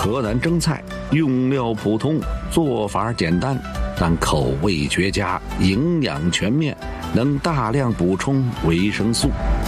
河南蒸菜用料普通，做法简单，但口味绝佳，营养全面，能大量补充维生素。